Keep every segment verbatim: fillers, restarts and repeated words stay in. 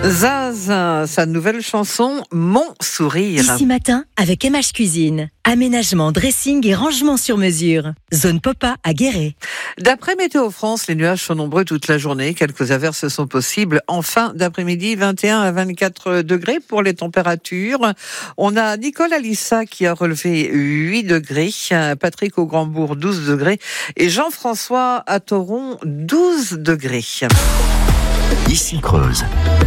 Zaz, sa nouvelle chanson Mon sourire. Ici matin avec M H Cuisine. Aménagement, dressing et rangement sur mesure. Zone Popa à Guéret. D'après Météo France, les nuages sont nombreux toute la journée. Quelques averses sont possibles en fin d'après-midi, vingt et un à vingt-quatre degrés pour les températures. On a Nicole Alissa qui a relevé huit degrés, Patrick au Grand-Bourg douze degrés et Jean-François à Thoron douze degrés. Ici Creuse.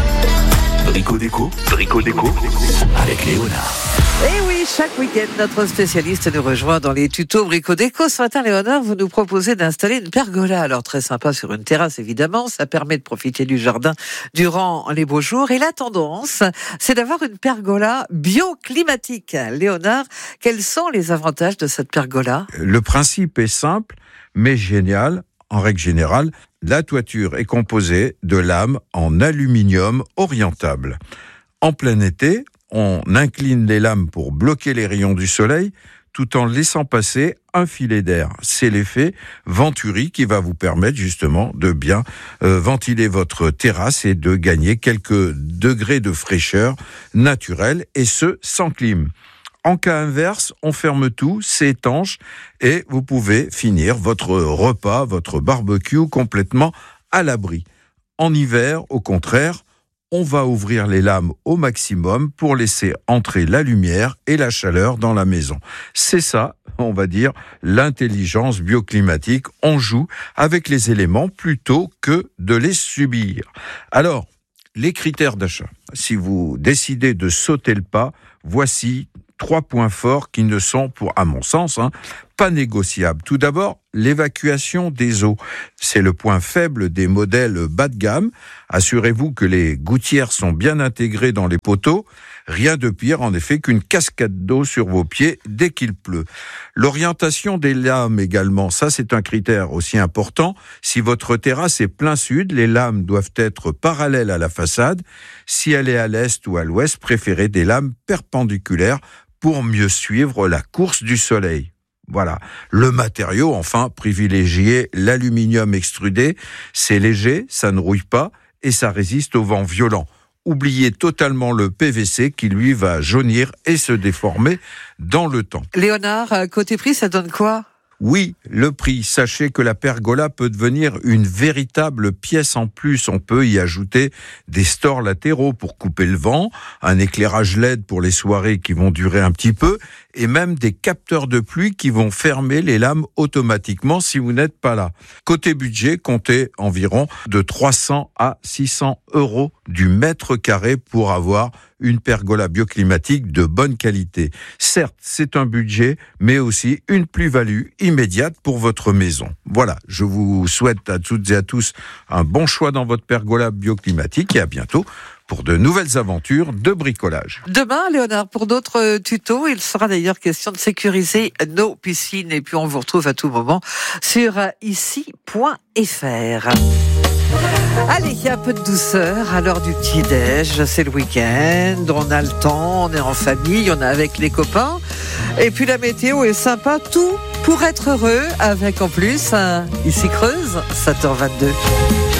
Brico déco, brico déco, avec Léonard. Et oui, chaque week-end, notre spécialiste nous rejoint dans les tutos Brico déco. Ce matin, Léonard, vous nous proposez d'installer une pergola. Alors, très sympa sur une terrasse, évidemment. Ça permet de profiter du jardin durant les beaux jours. Et la tendance, c'est d'avoir une pergola bioclimatique. Léonard, quels sont les avantages de cette pergola ? Le principe est simple, mais génial. En règle générale, la toiture est composée de lames en aluminium orientable. En plein été, on incline les lames pour bloquer les rayons du soleil tout en laissant passer un filet d'air. C'est l'effet Venturi qui va vous permettre justement de bien euh, ventiler votre terrasse et de gagner quelques degrés de fraîcheur naturelle, et ce, sans clim. En cas inverse, on ferme tout, c'est étanche et vous pouvez finir votre repas, votre barbecue complètement à l'abri. En hiver, au contraire, on va ouvrir les lames au maximum pour laisser entrer la lumière et la chaleur dans la maison. C'est ça, on va dire, l'intelligence bioclimatique. On joue avec les éléments plutôt que de les subir. Alors, les critères d'achat. Si vous décidez de sauter le pas, voici trois points forts qui ne sont, pour, à mon sens, hein, pas négociables. Tout d'abord, l'évacuation des eaux. C'est le point faible des modèles bas de gamme. Assurez-vous que les gouttières sont bien intégrées dans les poteaux. Rien de pire, en effet, qu'une cascade d'eau sur vos pieds dès qu'il pleut. L'orientation des lames également, ça c'est un critère aussi important. Si votre terrasse est plein sud, les lames doivent être parallèles à la façade. Si elle est à l'est ou à l'ouest, préférez des lames perpendiculaires pour mieux suivre la course du soleil. Voilà. Le matériau, enfin, privilégiez l'aluminium extrudé. C'est léger, ça ne rouille pas et ça résiste au vent violent. Oubliez totalement le P V C qui, lui, va jaunir et se déformer dans le temps. Léonard, côté prix, ça donne quoi ? Oui, le prix. Sachez que la pergola peut devenir une véritable pièce en plus. On peut y ajouter des stores latéraux pour couper le vent, un éclairage L E D pour les soirées qui vont durer un petit peu, et même des capteurs de pluie qui vont fermer les lames automatiquement si vous n'êtes pas là. Côté budget, comptez environ de trois cents à six cents euros du mètre carré pour avoir une pergola bioclimatique de bonne qualité. Certes, c'est un budget, mais aussi une plus-value immédiate pour votre maison. Voilà, je vous souhaite à toutes et à tous un bon choix dans votre pergola bioclimatique et à bientôt pour de nouvelles aventures de bricolage. Demain, Léonard, pour d'autres tutos, il sera d'ailleurs question de sécuriser nos piscines. Et puis on vous retrouve à tout moment sur ici point f r. Allez, il y a un peu de douceur à l'heure du petit-déj, c'est le week-end, on a le temps, on est en famille, on est avec les copains. Et puis la météo est sympa, tout pour être heureux, avec en plus, un Ici Creuse, sept heures vingt-deux.